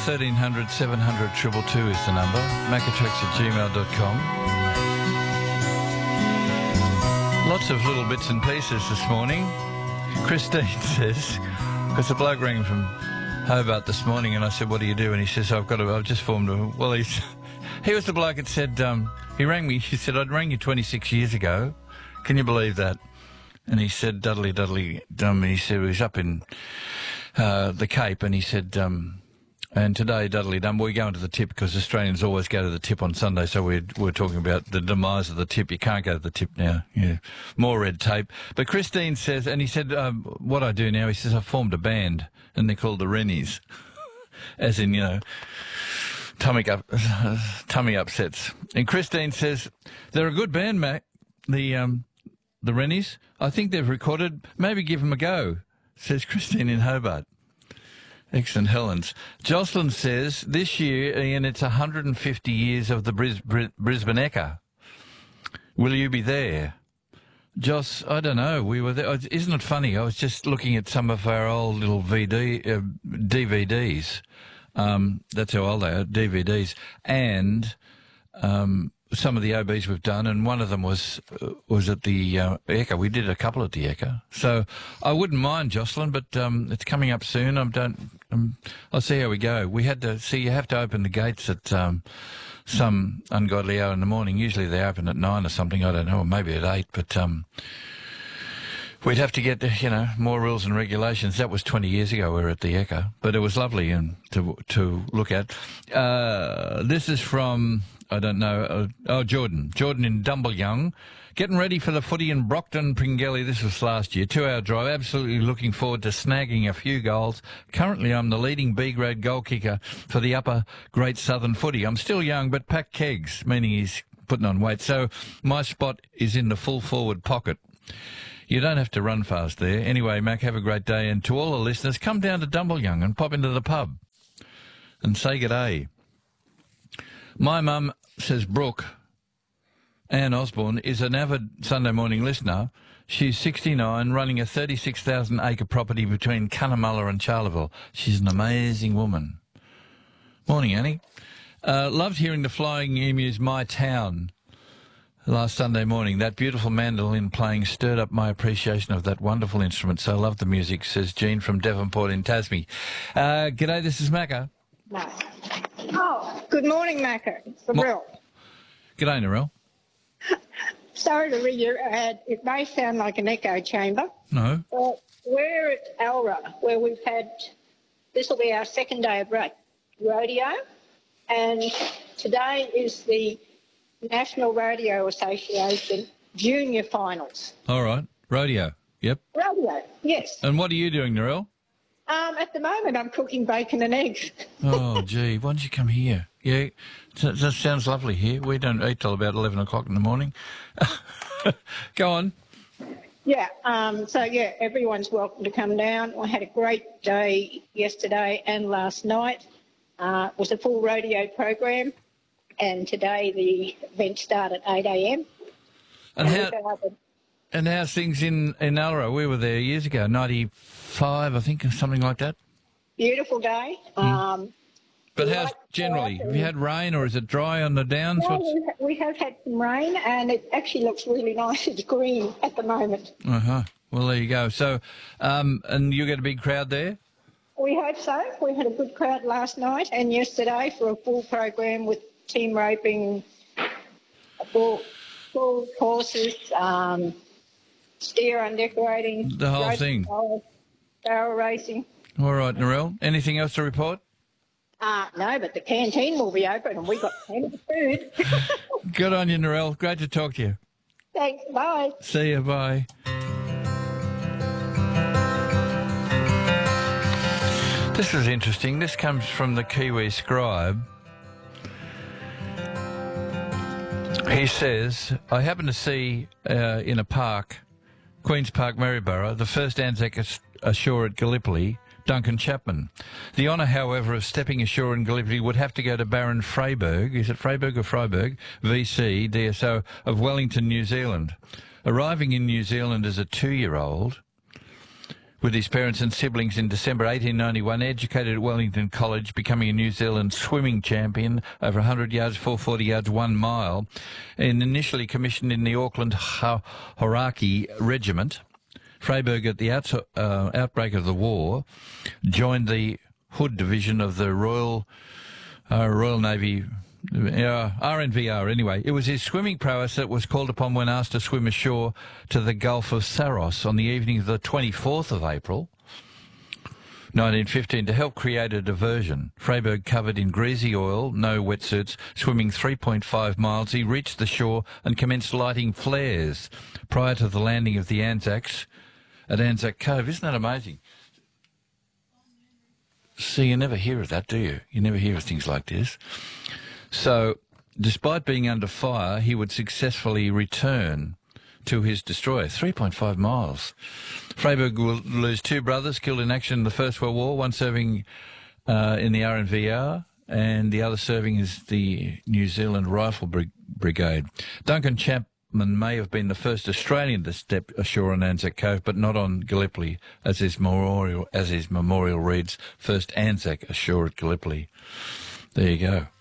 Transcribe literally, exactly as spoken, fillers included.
thirteen hundred seven hundred two two two is the number. Macatrax at gmail dot com. Lots of little bits and pieces this morning. Christine says, because the bloke rang from Hobart this morning and I said, what do you do? And he says, I've got to, I've just formed a, well, he's, he was the bloke that said, um, he rang me, he said, I'd rang you twenty-six years ago. Can you believe that? And he said, Dudley, Dudley, um, and he said, he was up in uh, the Cape, and he said, um, and today, Dudley Dum, we're going to the tip because Australians always go to the tip on Sunday, so we're, we're talking about the demise of the tip. You can't go to the tip now. Yeah, more red tape. But Christine says, and he said, um, what I do now, he says, I've formed a band, and they're called the Rennies. As in, you know, tummy, up, tummy upsets. And Christine says, they're a good band, Mac, the, um, the Rennies. I think they've recorded. Maybe give them a go, says Christine in Hobart. Excellent, Helens. Jocelyn says, this year, Ian, it's one hundred fifty years of the Bris- Bris- Brisbane Ekka. Will you be there? Joss, I don't know. We were there. Isn't it funny? I was just looking at some of our old little V D, uh, D V Ds. Um, that's how old they are, D V Ds. And um, some of the O Bs we've done, and one of them was uh, was at the uh, Ekka. We did a couple at the Ekka. So I wouldn't mind, Jocelyn, but um, it's coming up soon. I don't. Um, I'll see how we go. We had to see. You have to open the gates at um, some ungodly hour in the morning. Usually they open at nine or something. I don't know, or maybe at eight. But um, we'd have to get, you know, more rules and regulations. That was twenty years ago. We were at the Ekka, but it was lovely and to to look at. Uh, this is from. I don't know. Uh, oh, Jordan. Jordan in Dumbleyoung. Getting ready for the footy in Brockton, Pringelly. This was last year. Two-hour drive. Absolutely looking forward to snagging a few goals. Currently, I'm the leading B-grade goal kicker for the upper Great Southern footy. I'm still young, but pack kegs, meaning he's putting on weight. So my spot is in the full forward pocket. You don't have to run fast there. Anyway, Mac, have a great day. And to all the listeners, come down to Dumbleyoung and pop into the pub and say good day. My mum, says Brooke, Anne Osborne, is an avid Sunday morning listener. She's sixty-nine, running a thirty-six thousand acre property between Cunnamulla and Charleville. She's an amazing woman. Morning, Annie. Uh, loved hearing the Flying Emus, My Town, last Sunday morning. That beautiful mandolin playing stirred up my appreciation of that wonderful instrument. So I love the music, says Jean from Devonport in Tassie. Uh, g'day, this is Macca. No. Oh, good morning, Macca. It's the Mo- Brill. G'day, Narelle. Sorry to read your ad. It may sound like an echo chamber. No. But we're at Alra, where we've had, this will be our second day of ro- rodeo, and today is the National Rodeo Association Junior Finals. All right. Rodeo. Yep. Rodeo, yes. And what are you doing, Narelle? Um, at the moment, I'm cooking bacon and eggs. Oh, gee, why don't you come here? Yeah, that, that sounds lovely here. We don't eat till about eleven o'clock in the morning. Go on. Yeah, um, so, yeah, everyone's welcome to come down. I had a great day yesterday and last night. Uh, it was a full rodeo program, and today the event started at eight a m. And, and how... And how's things in, in Alra? We were there years ago, ninety-five, I think, or something like that. Beautiful day. Mm. Um, but how's generally? Have you had rain or is it dry on the downs? No, we, ha- we have had some rain and it actually looks really nice. It's green at the moment. Uh-huh. Well, there you go. So, um, and you get a big crowd there? We hope so. We had a good crowd last night and yesterday for a full program with team roping, bull, bull horses, um, steer undecorating. The whole thing. Barrel racing. All right, Narelle. Anything else to report? Uh, no, but the canteen will be open and we got plenty of food. Good on you, Narelle. Great to talk to you. Thanks. Bye. See you. Bye. This is interesting. This comes from the Kiwi Scribe. He says, I happened to see uh, in a park, Queen's Park, Maryborough, the first Anzac ashore at Gallipoli, Duncan Chapman. The honour, however, of stepping ashore in Gallipoli would have to go to Baron Freyberg, is it Freyberg or Freiberg, V C, D S O, of Wellington, New Zealand. Arriving in New Zealand as a two-year-old, with his parents and siblings in December eighteen ninety-one, educated at Wellington College, becoming a New Zealand swimming champion over one hundred yards, four hundred forty yards, one mile, and initially commissioned in the Auckland Hauraki Regiment. Freyberg, at the outs- uh, outbreak of the war, joined the Hood Division of the Royal uh, Royal Navy, uh, R N V R anyway. It was his swimming prowess that was called upon when asked to swim ashore to the Gulf of Saros on the evening of the twenty-fourth of April, nineteen fifteen, to help create a diversion. Freyberg, covered in greasy oil, no wetsuits, swimming three point five miles, he reached the shore and commenced lighting flares prior to the landing of the Anzacs at Anzac Cove. Isn't that amazing? See, you never hear of that, do you? You never hear of things like this. So, despite being under fire, he would successfully return to his destroyer, three point five miles. Freyberg will lose two brothers killed in action in the First World War, one serving uh, in the R N V R and the other serving as the New Zealand Rifle Brig- Brigade. Duncan Chapman may have been the first Australian to step ashore on Anzac Cove, but not on Gallipoli, as his memorial, as his memorial reads, first Anzac ashore at Gallipoli. There you go.